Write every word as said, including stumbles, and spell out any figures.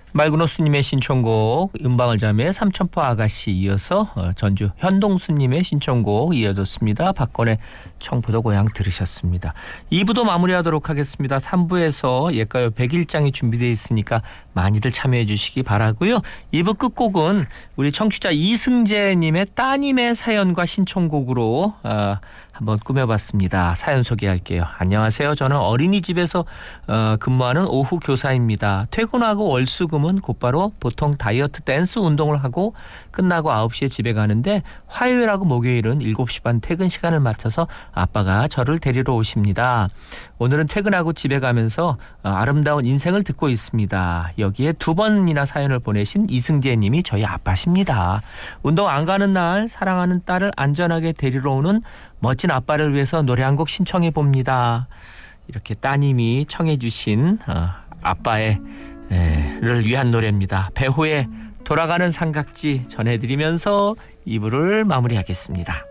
말그노스님의 신청곡 음방을 자매 삼천포 아가씨 이어서 전주 현동수님의 신청곡 이어졌습니다. 박건의 청포도 고향 들으셨습니다. 이 부도 마무리하도록 하겠습니다. 삼 부에서 옛가요 백일 장이 준비되어 있으니까 많이들 참여해 주시기 바라고요. 이 부 끝곡은 우리 청취자 이승재님의 따님의 사연과 신청곡으로 어, 한번 꾸며봤습니다. 사연 소개할게요. 안녕하세요. 저는 어린이집에서 어, 근무하는 오후 교사입니다. 퇴근하고 월수금은 곧바로 보통 다이어트 댄스 운동을 하고 끝나고 아홉 시에 집에 가는데 화요일하고 목요일은 일곱 시 반 퇴근 시간을 맞춰서 아빠가 저를 데리러 오십니다. 오늘은 퇴근하고 집에 가면서 어, 아름다운 인생을 듣고 있습니다. 여기에 두 번이나 사연을 보내신 이승재 님이 저희 아빠십니다. 운동 안 가는 날 사랑하는 딸을 안전하게 데리러 오는 멋진 아빠를 위해서 노래 한 곡 신청해 봅니다. 이렇게 따님이 청해 주신 어, 아빠를 위한 노래입니다. 배호의 돌아가는 삼각지 전해드리면서 이 부를 마무리하겠습니다.